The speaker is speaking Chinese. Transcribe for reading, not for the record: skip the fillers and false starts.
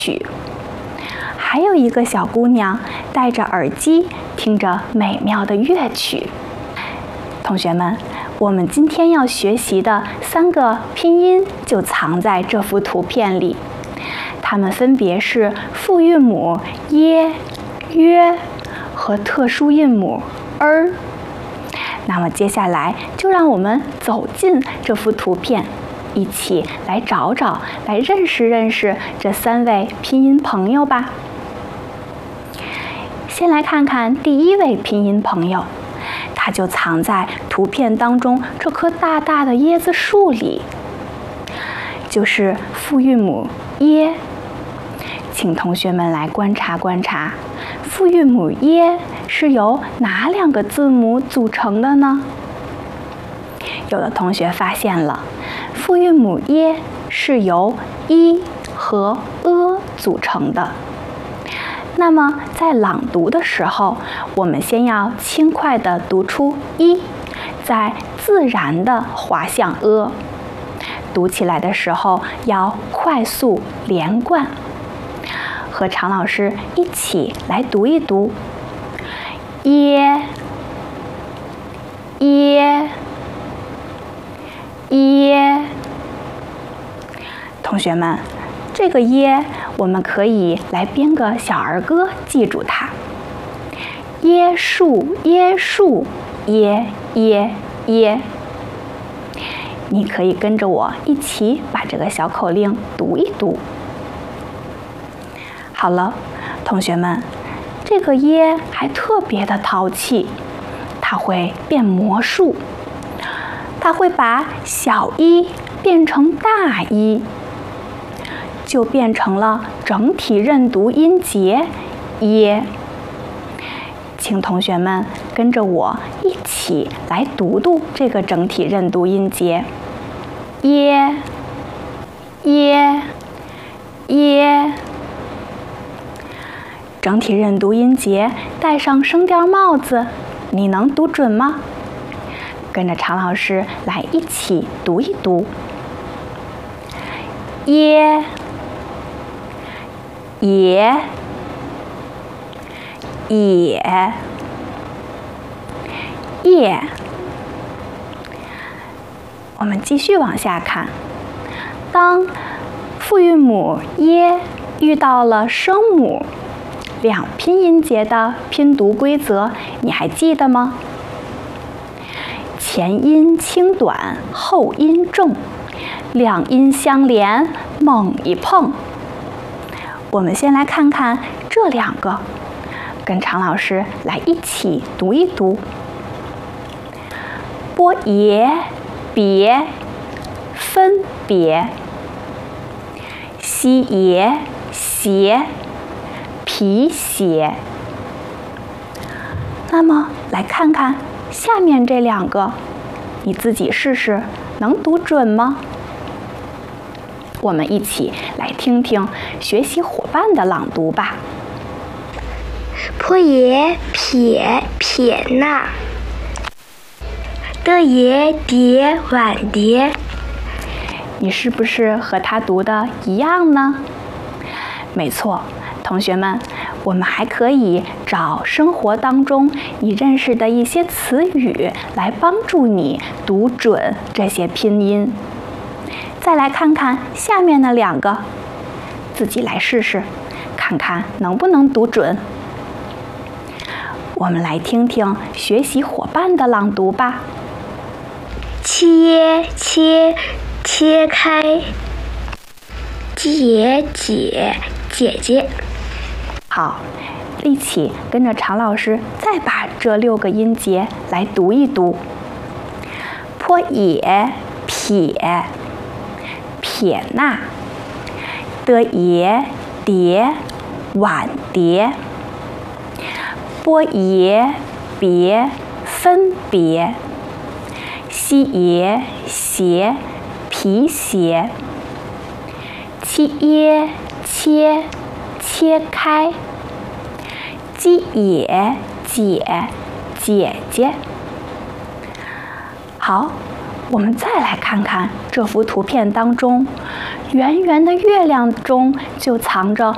曲。还有一个小姑娘戴着耳机听着美妙的乐曲。同学们，我们今天要学习的3个拼音就藏在这幅图片里，它们分别是复韵母耶、约和特殊音母儿。那么接下来就让我们走进这幅图片，一起来找找，来认识认识这3位拼音朋友吧。先来看看第1位拼音朋友，它就藏在图片当中这棵大大的椰子树里，就是复韵母耶。请同学们来观察观察，复韵母耶是由哪2个字母组成的呢？有的同学发现了，复韵母耶是由一和组成的。那么在朗读的时候，我们先要轻快地读出一，再自然地滑向读起来的时候要快速连贯。和常老师一起来读一读：耶、耶、耶。同学们，这个耶我们可以来编个小儿歌记住它：椰树椰树耶耶耶。你可以跟着我一起把这个小口令读一读。好了，同学们，这个耶还特别的淘气，它会变魔术，它会把小一变成大一，就变成了整体认读音节耶。请同学们跟着我一起来读读这个整体认读音节：耶、耶、耶。整体认读音节戴上声调帽子，你能读准吗？跟着常老师来一起读一读：耶、也、也、耶。我们继续往下看，当复韵母耶遇到了声母2拼音节的拼读规则，你还记得吗？前音轻短，后音重，2音相连，猛一碰。我们先来看看这2个，跟常老师来一起读一读：波也、别、分别；西也、斜、皮鞋。那么来看看下面这2个，你自己试试，能读准吗？我们一起来听听学习伙伴的朗读吧。 坡也、撇、撇捺；的也、叠、碗碟。 你是不是和他读的一样呢？没错，同学们，我们还可以找生活当中你认识的一些词语来帮助你读准这些拼音。再来看看下面的2个，自己来试试，看看能不能读准。我们来听听学习伙伴的朗读吧。 切、切、切开；解、解、姐姐。 好，一起跟着常老师再把这6个音节来读一读：坡也、撇、撇捺；的也、叠、碗碟；波也、别、分别；西也、斜、皮鞋；七耶、切、切开；鸡也、姐、姐姐。好，我们再来看看这幅图片当中，圆圆的月亮中就藏着